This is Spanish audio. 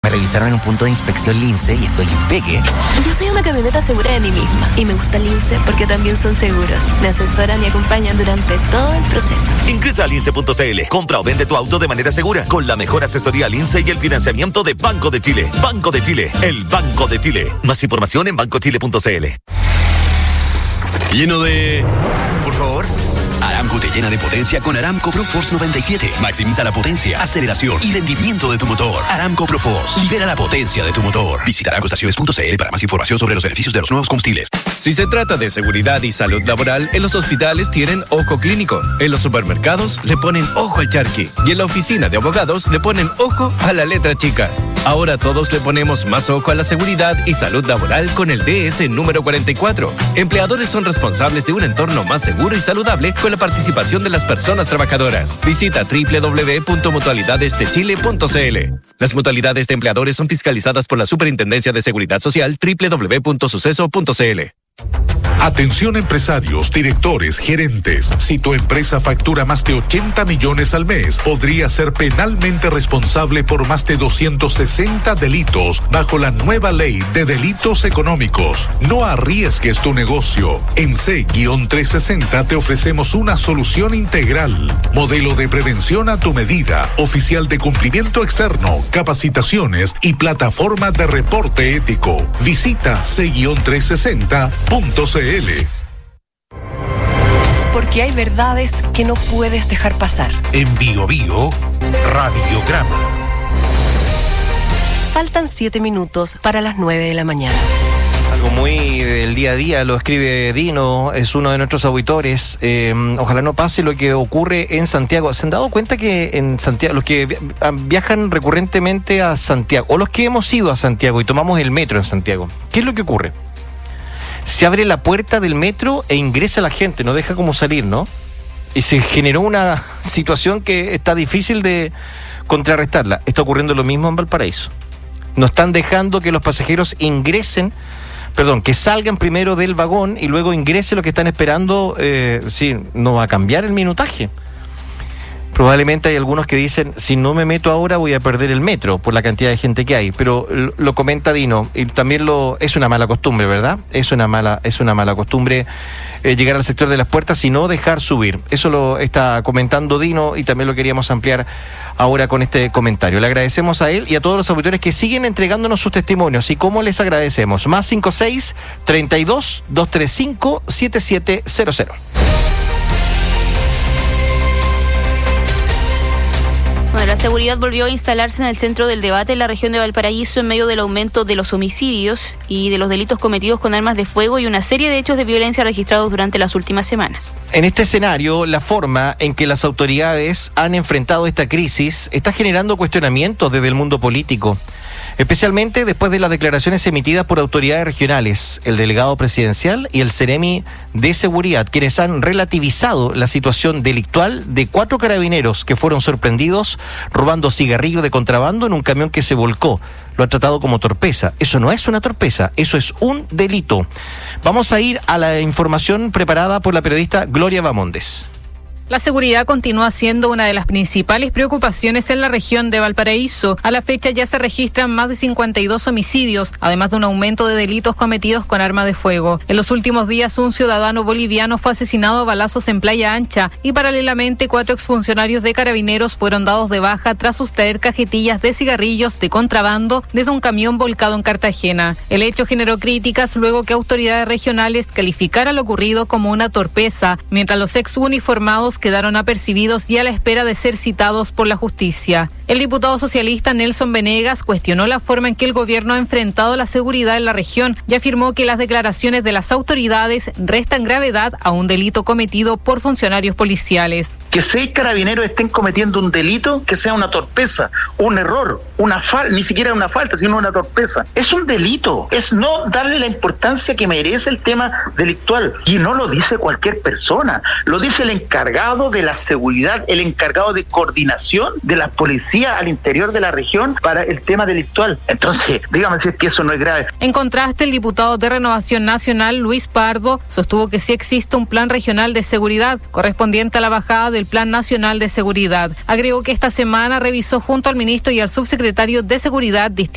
Me revisaron en un punto de inspección Lince y estoy impeque. Yo soy una camioneta segura de mí misma y me gusta Lince porque también son seguros. Me asesoran y acompañan durante todo el proceso. Ingresa a lince.cl, compra o vende tu auto de manera segura con la mejor asesoría Lince y el financiamiento de Banco de Chile. Banco de Chile, el Banco de Chile. Más información en bancochile.cl. Lleno de... Por favor. Aramco te llena de potencia con Aramco ProForce 97. Maximiza la potencia, aceleración y rendimiento de tu motor. Aramco ProForce. Libera la potencia de tu motor. Visita aramcoestaciones.cl para más información sobre los beneficios de los nuevos combustibles. Si se trata de seguridad y salud laboral, en los hospitales tienen ojo clínico. En los supermercados le ponen ojo al charqui. Y en la oficina de abogados le ponen ojo a la letra chica. Ahora todos le ponemos más ojo a la seguridad y salud laboral con el DS número 44. Empleadores son responsables de un entorno más seguro y saludable con la participación de las personas trabajadoras. Visita www.mutualidadesdechile.cl. Las mutualidades de empleadores son fiscalizadas por la Superintendencia de Seguridad Social www.suceso.cl. Atención empresarios, directores, gerentes. Si tu empresa factura más de 80 millones al mes, podría ser penalmente responsable por más de 260 delitos bajo la nueva ley de delitos económicos. No arriesgues tu negocio. En C-360 te ofrecemos una solución integral. Modelo de prevención a tu medida, oficial de cumplimiento externo, capacitaciones y plataforma de reporte ético. Visita C-360.cl. Porque hay verdades que no puedes dejar pasar. En Bio Bio, Radiograma. Faltan 7 minutos para las 9 de la mañana. Algo muy del día a día, lo escribe Dino, es uno de nuestros auditores. Ojalá no pase lo que ocurre en Santiago. ¿Se han dado cuenta que en Santiago, los que viajan recurrentemente a Santiago, o los que hemos ido a Santiago y tomamos el metro en Santiago, qué es lo que ocurre? Se abre la puerta del metro e ingresa la gente, no deja como salir, ¿no? Y se generó una situación que está difícil de contrarrestarla. Está ocurriendo lo mismo en Valparaíso. No están dejando que los pasajeros que salgan primero del vagón y luego ingresen los que están esperando. No va a cambiar el minutaje. Probablemente hay algunos que dicen, si no me meto ahora voy a perder el metro por la cantidad de gente que hay, pero lo comenta Dino, y también es una mala costumbre, ¿verdad? Es una mala costumbre llegar al sector de las puertas y no dejar subir. Eso lo está comentando Dino y también lo queríamos ampliar ahora con este comentario. Le agradecemos a él y a todos los auditores que siguen entregándonos sus testimonios. ¿Y cómo les agradecemos? Más 56-32-235-7700. Bueno, la seguridad volvió a instalarse en el centro del debate en la región de Valparaíso en medio del aumento de los homicidios y de los delitos cometidos con armas de fuego y una serie de hechos de violencia registrados durante las últimas semanas. En este escenario, la forma en que las autoridades han enfrentado esta crisis está generando cuestionamientos desde el mundo político, especialmente después de las declaraciones emitidas por autoridades regionales, el delegado presidencial y el Seremi de Seguridad, quienes han relativizado la situación delictual de 4 carabineros que fueron sorprendidos robando cigarrillos de contrabando en un camión que se volcó. Lo ha tratado como torpeza. Eso no es una torpeza, eso es un delito. Vamos a ir a la información preparada por la periodista Gloria Bamondes. La seguridad continúa siendo una de las principales preocupaciones en la región de Valparaíso. A la fecha ya se registran más de 52 homicidios, además de un aumento de delitos cometidos con arma de fuego. En los últimos días, un ciudadano boliviano fue asesinado a balazos en Playa Ancha y paralelamente 4 exfuncionarios de Carabineros fueron dados de baja tras sustraer cajetillas de cigarrillos de contrabando desde un camión volcado en Cartagena. El hecho generó críticas luego que autoridades regionales calificaran lo ocurrido como una torpeza, mientras los exuniformados quedaron apercibidos y a la espera de ser citados por la justicia. El diputado socialista Nelson Venegas cuestionó la forma en que el gobierno ha enfrentado la seguridad en la región y afirmó que las declaraciones de las autoridades restan gravedad a un delito cometido por funcionarios policiales. Que 6 carabineros estén cometiendo un delito, que sea una torpeza, un error, una falta, ni siquiera una falta, sino una torpeza. Es un delito, es no darle la importancia que merece el tema delictual. Y no lo dice cualquier persona, lo dice el encargado de la seguridad, el encargado de coordinación de la policía al interior de la región para el tema delictual. Entonces, dígame si es que eso no es grave. En contraste, el diputado de Renovación Nacional, Luis Pardo, sostuvo que sí existe un plan regional de seguridad correspondiente a la bajada del Plan Nacional de Seguridad. Agregó que esta semana revisó junto al ministro y al subsecretario de Seguridad distintos